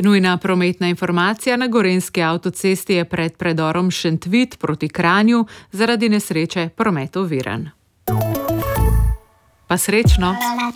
Nujna prometna informacija na gorenjski avtocesti je pred predorom Šentvid proti Kranju zaradi nesreče promet oviran. Pa srečno!